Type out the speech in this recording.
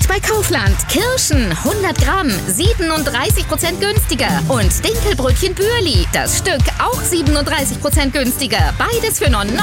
bei Kaufland. Kirschen 100 Gramm 37% günstiger. Und Dinkelbrötchen Bürli, das Stück auch 37% günstiger. Beides für 99